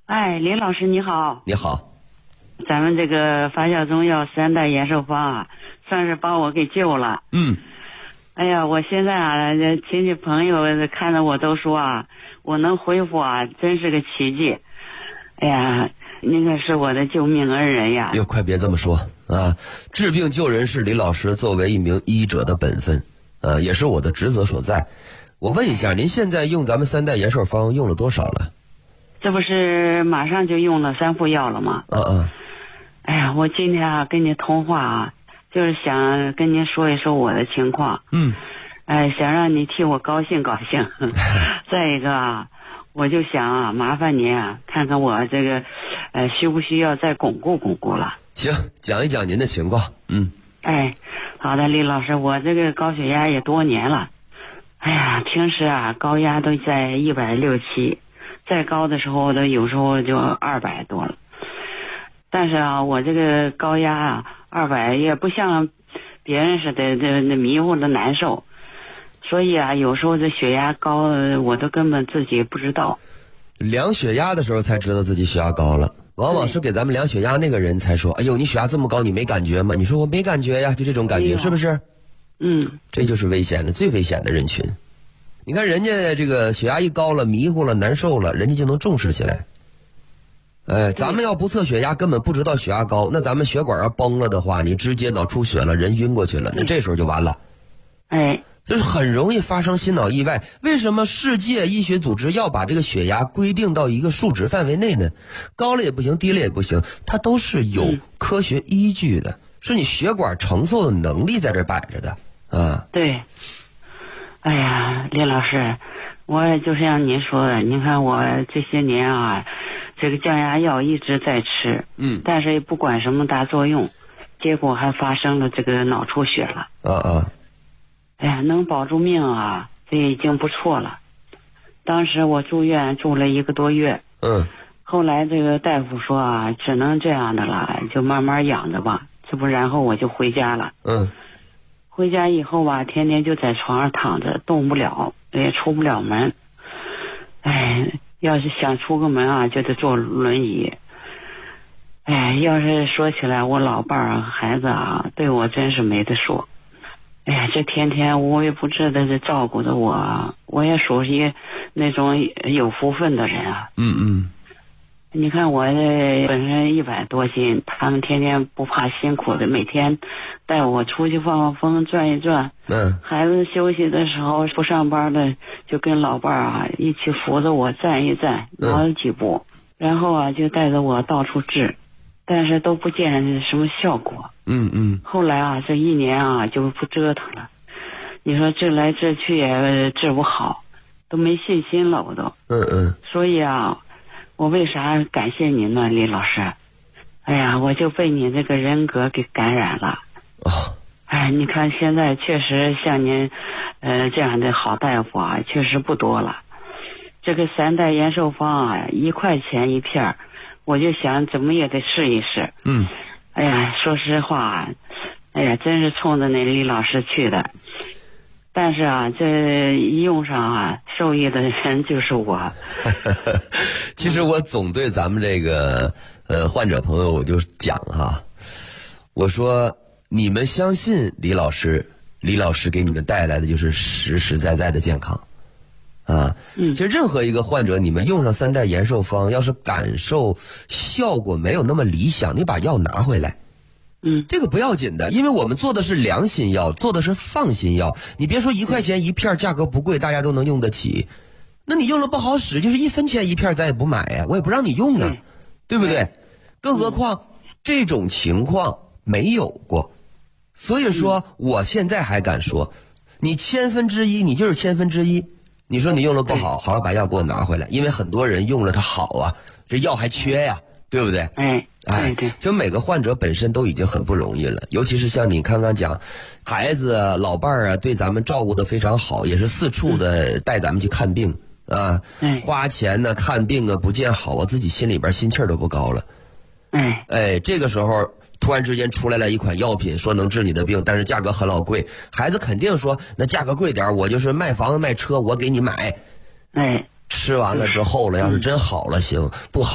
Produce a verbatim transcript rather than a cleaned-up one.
哎，林老师你好。 你好。 咱们这个发酵中药三代延寿方啊，算是把我给救了。 嗯。 哎呀，我现在啊，亲戚朋友看着我都说啊，我能恢复啊，真是个奇迹。哎呀，您可是我的救命恩人呀！ 哟，快别这么说啊！治病救人是李老师作为一名医者的本分，呃，也是我的职责所在。我问一下，您现在用咱们三代延寿方用了多少了？ 这不是马上就用了三副药了吗？ 嗯嗯。 哎呀，我今天啊跟您通话啊，就是想跟您说一说我的情况。 嗯。 哎，想让你替我高兴高兴。再一个啊，我就想啊，麻烦您啊，看看我这个，呃，需不需要再巩固巩固了？ 行，讲一讲您的情况。嗯。 哎，好的，李老师，我这个高血压也多年了。哎呀，平时啊高压都在一百六七，再高的时候都有时候就二百多了。但是啊，我这个高压啊二百也不像别人似的这那迷糊的难受。所以啊，有时候这血压高，我都根本自己不知道。 量血压的时候才知道自己血压高了，往往是给咱们量血压那个人才说：“哎呦，你血压这么高，你没感觉吗？”你说我没感觉呀，就这种感觉，哎、是不是？ 嗯， 这就是危险的，最危险的人群。你看人家这个血压一高了，迷糊了，难受了，人家就能重视起来。哎，咱们要不测血压，根本不知道血压高，那咱们血管要崩了的话，你直接脑出血了，人晕过去了，那这时候就完了。 哎。 就是很容易发生心脑意外。为什么世界医学组织要把这个血压规定到一个数值范围内呢？高了也不行，低了也不行，它都是有科学依据的，是你血管承受的能力在这摆着的啊。 对。哎呀，李老师，我就像您说的，您看我这些年啊，这个降压药一直在吃， 嗯， 但是也不管什么大作用，结果还发生了这个脑出血了。 啊啊。 哎呀，能保住命啊，这已经不错了。当时我住院住了一个多月， 嗯， 后来这个大夫说啊，只能这样的了，就慢慢养着吧。这不，然后我就回家了。 嗯， 回家以后吧，天天就在床上躺着，动不了，也出不了门。哎，要是想出个门啊，就得坐轮椅。哎，要是说起来，我老伴儿啊、孩子啊，对我真是没得说。哎呀，这天天无微不至的这照顾着我，我也属于那种有福分的人啊。 嗯嗯。 你看我这本身一百多斤，他们天天不怕辛苦的，每天带我出去放放风，转一转。 嗯。孩子休息的时候不上班的，就跟老伴儿啊一起扶着我站一站，挪几步，嗯、然后啊就带着我到处治。但是都不见什么效果。 嗯嗯。 后来啊，这一年啊就不折腾了。你说治来治去也治不好，都没信心了，我都。 嗯嗯。 所以啊，我为啥感谢您呢，李老师？哎呀，我就被你这个人格给感染了。 哦。 哎，你看现在确实像您，呃这样的好大夫啊，确实不多了。这个三代延寿方啊，一块钱一片。我就想怎么也得试一试。 嗯。 哎呀，说实话，哎呀，真是冲着那李老师去的。但是啊，这一用上啊，受益的人就是我。 其实我总对咱们这个呃患者朋友我就讲哈，我说你们相信李老师，李老师给你们带来的就是实实在在的健康。啊， 嗯， 其实任何一个患者，你们用上三代延寿方，要是感受效果没有那么理想，你把药拿回来， 嗯， 这个不要紧的，因为我们做的是良心药，做的是放心药。你别说一块钱一片，价格不贵，大家都能用得起。那你用了不好使，就是一分钱一片，咱也不买呀，我也不让你用啊，对不对？更何况这种情况没有过，所以说我现在还敢说，你千分之一，你就是千分之一。你说你用了不好，好了，把药给我拿回来，因为很多人用了它好啊，这药还缺呀，对不对？ 哎， 哎， 对， 就每个患者本身都已经很不容易了，尤其是像你刚刚讲，孩子啊、老伴儿啊，对咱们照顾的非常好，也是四处的带咱们去看病啊，花钱呢、看病啊不见好，我自己心里边心气儿都不高了。 哎， 哎，这个时候突然之间出来了一款药品，说能治你的病，但是价格很老贵，孩子肯定说那价格贵点，我就是卖房子卖车，我给你买。 哎， 吃完了之后了，要是真好了行，不好